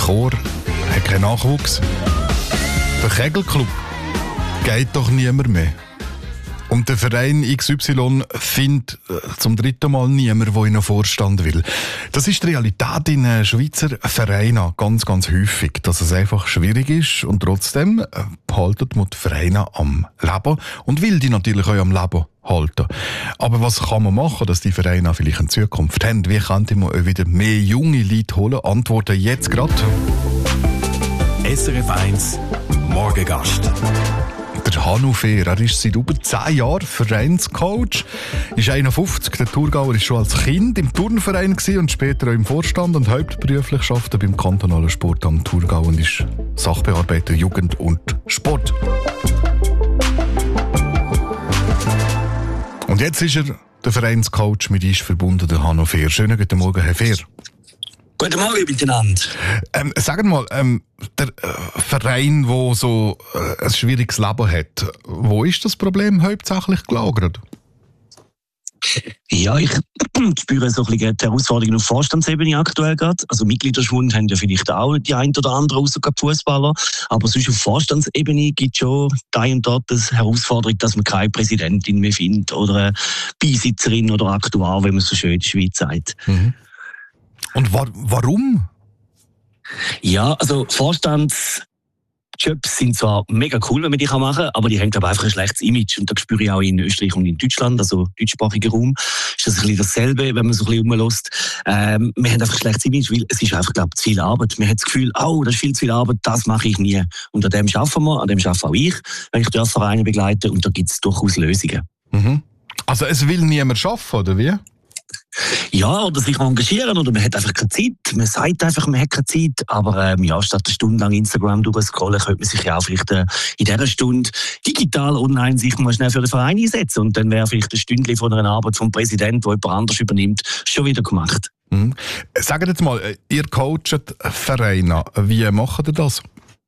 Chor hat keinen Nachwuchs. Der Kegelclub geht doch niemand mehr. Und der Verein XY findet zum dritten Mal niemand, der in den Vorstand will. Das ist die Realität in Schweizer Vereinen ganz, ganz häufig, dass es einfach schwierig ist und trotzdem behalten die Vereine am Leben und will die natürlich auch am Leben halten. Aber was kann man machen, dass die Vereine auch vielleicht in Zukunft haben? Wie könnte man wieder mehr junge Leute holen? Antworten jetzt gerade. SRF 1 Morgengast. Der Hanno Fehr, er ist seit über 10 Jahren Vereinscoach, ist 51, der Thurgauer ist schon als Kind im Turnverein und später auch im Vorstand und hauptberuflich arbeitet beim kantonalen Sportamt Thurgau und ist Sachbearbeiter Jugend und Sport. Und jetzt ist er der Vereinscoach mit uns verbunden, der Hanno Fehr. Schönen guten Morgen, Herr Fehr. Guten Morgen miteinander. Sagen mal, der Verein, der so ein schwieriges Leben hat, wo ist das Problem hauptsächlich gelagert? Ja, ich spüre so ein bisschen die Herausforderungen auf Vorstandsebene aktuell gerade. Also Mitgliederschwund haben ja vielleicht auch die ein oder andere, außer Fußballer. Aber sonst auf Vorstandsebene gibt es schon da und dort eine Herausforderung, dass man keine Präsidentin mehr findet oder eine Beisitzerin oder Aktuar, wie man so schön in der Schweiz sagt. Mhm. Und warum? Ja, also Vorstandsjobs sind zwar mega cool, wenn man die machen kann, aber die haben aber einfach ein schlechtes Image. Und da spüre ich auch in Österreich und in Deutschland, also deutschsprachiger Raum, ist das ein bisschen dasselbe, wenn man so ein bisschen rumlässt. Wir haben einfach ein schlechtes Image, weil es ist einfach, glaube ich, zu viel Arbeit. Man hat das Gefühl, das ist viel zu viel Arbeit, das mache ich nie. Und an dem arbeiten wir, an dem arbeite auch ich, wenn ich Vereine begleite, und da gibt es durchaus Lösungen. Mhm. Also es will niemand arbeiten, oder wie? Ja, oder sich engagieren, oder man hat einfach keine Zeit. Man sagt einfach, man hat keine Zeit. Aber statt eine Stunde lang Instagram durchscrollen, könnte man sich ja auch vielleicht in dieser Stunde digital online sich mal schnell für den Verein einsetzen. Und dann wäre vielleicht ein Stündchen von einer Arbeit vom Präsidenten, der jemand anders übernimmt, schon wieder gemacht. Mhm. Sagt jetzt mal, ihr coacht Vereine. Wie macht ihr das?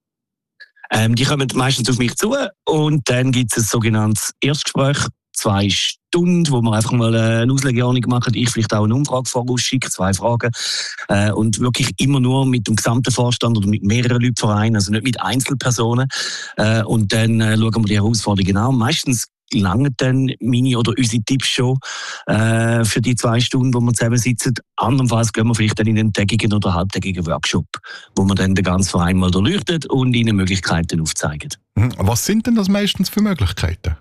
Die kommen meistens auf mich zu und dann gibt es ein sogenanntes Erstgespräch, 2 Stunden, wo wir einfach mal eine Auslegeordnung machen. Ich vielleicht auch eine Umfrage vorausschicke, 2 Fragen. Und wirklich immer nur mit dem gesamten Vorstand oder mit mehreren Leuten Vereinen, also nicht mit Einzelpersonen. Und dann schauen wir die Herausforderungen an. Meistens langen dann meine oder unsere Tipps schon für die 2 Stunden, wo wir zusammensitzen. Andernfalls gehen wir vielleicht dann in einen tägigen oder halbtägigen Workshop, wo wir dann den ganzen Verein mal durchleuchten und ihnen Möglichkeiten aufzeigen. Was sind denn das meistens für Möglichkeiten?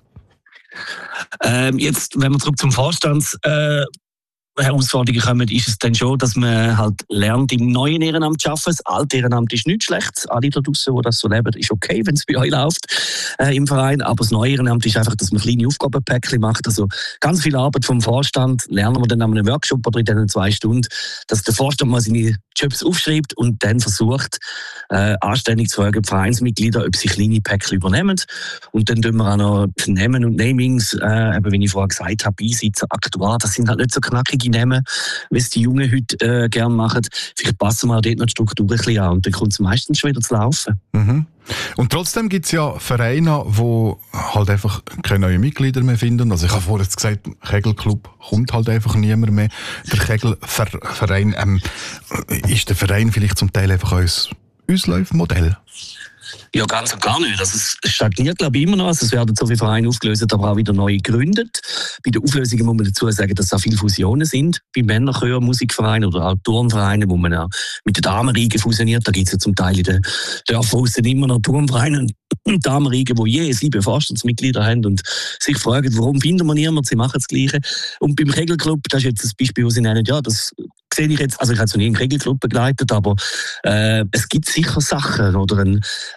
Jetzt, wenn wir zurück zum Vorstandsherausforderungen kommen, ist es dann schon, dass man halt lernt, im neuen Ehrenamt zu arbeiten. Das alte Ehrenamt ist nichts Schlechtes. Alle da draussen, die das so leben, ist okay, wenn es bei euch läuft im Verein. Aber das neue Ehrenamt ist einfach, dass man kleine Aufgabenpäckchen macht. Also ganz viel Arbeit vom Vorstand lernen wir dann an einem Workshop oder in diesen 2 Stunden, dass der Vorstand mal seine Jobs aufschreibt und dann versucht, anständig zu fragen, die Vereinsmitglieder, ob sie kleine Päckchen übernehmen. Und dann tun wir auch noch Namen und Namings, eben wie ich vorher gesagt habe, Beisitzer, Aktuar, das sind halt nicht so knackige Namen, wie es die Jungen heute gerne machen. Vielleicht passen wir auch dort noch die Struktur ein bisschen an und dann kommt es meistens schon wieder zu laufen. Mhm. Und trotzdem gibt es ja Vereine, die halt einfach keine neuen Mitglieder mehr finden. Also ich habe vorhin gesagt, Kegelclub kommt halt einfach niemand mehr. Der Kegelverein, ist der Verein vielleicht zum Teil einfach ein Auslaufmodell? Ja, ganz und gar nicht. Also es stagniert, glaube ich, immer noch. Also es werden so viele Vereine aufgelöst, aber auch wieder neu gegründet. Bei den Auflösungen muss man dazu sagen, dass es auch viele Fusionen sind. Bei Männerchör, Musikvereinen oder auch Turnvereinen, wo man auch mit den Damenriegen fusioniert. Da gibt es ja zum Teil in den Dörfern immer noch Turnvereine und Damenriegen, die je 7 Vorstandsmitglieder haben und sich fragen, warum finden wir niemanden, sie machen das Gleiche. Und beim Kegelclub, das ist jetzt ein Beispiel, wo sie nennen, ja, das sehe ich jetzt, also ich habe es noch nie einen Kegelclub begleitet, aber es gibt sicher Sachen oder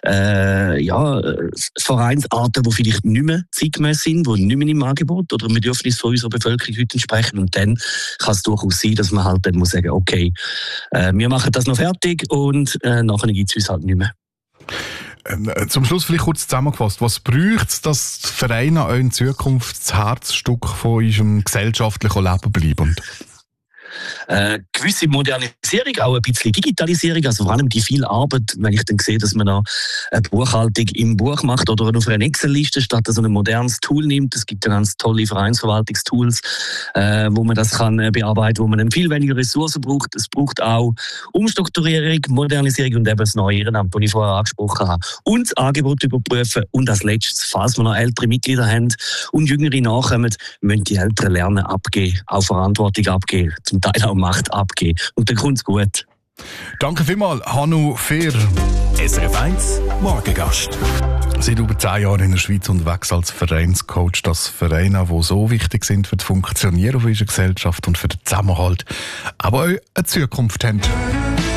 Vereinsarten, die vielleicht nicht mehr zeitgemäß sind, die nicht mehr im Angebot oder im Bedürfnis von unserer Bevölkerung heute entsprechen. Und dann kann es durchaus sein, dass man halt dann muss sagen, okay, wir machen das noch fertig und nachher gibt es uns halt nicht mehr. Zum Schluss vielleicht kurz zusammengefasst. Was bräuchte es, dass die Vereine auch in Zukunft das Herzstück von unserem gesellschaftlichen Leben bleiben? gewisse Modernisierung, auch ein bisschen Digitalisierung, also vor allem die viel Arbeit, wenn ich dann sehe, dass man da eine Buchhaltung im Buch macht oder auf einer Excel-Liste statt so ein modernes Tool nimmt. Es gibt dann ganz tolle Vereinsverwaltungstools, wo man das kann bearbeiten, wo man dann viel weniger Ressourcen braucht. Es braucht auch Umstrukturierung, Modernisierung und eben das neue Ehrenamt, das ich vorher angesprochen habe. Und das Angebot überprüfen und als letztes, falls wir noch ältere Mitglieder haben und Jüngere nachkommen, müssen die Älteren lernen abgeben, auch Verantwortung abgeben, zum Teil auch Macht abgeben. Und dann kommt es gut. Danke vielmals, Hannu Fehr. SRF 1 Morgengast. Seit über 10 Jahren in der Schweiz unterwegs als Vereinscoach, dass Vereine, die so wichtig sind für das Funktionieren unserer Gesellschaft und für den Zusammenhalt, aber auch eine Zukunft haben.